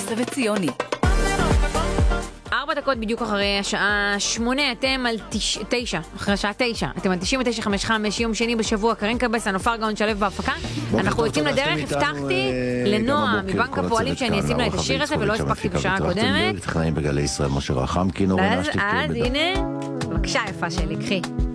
וציוני. 4 דקות בדיוק אחרי השעה 8, אתם על 9, אחרי השעה 9, אתם על 99.55, יום שני בשבוע, קרין קבס, נופר גאון שלב בהפקה. אנחנו יוצאים לדרך, הבטחתי לנועה מבנק הפועלים שאני אשים לה את השיר הזה ולא הספקתי בשעה הקודמת. טכנאים בגלי ישראל, משה רחמקין, אורן אשטיק. אז הנה, בבקשה יפה שלי, קחי.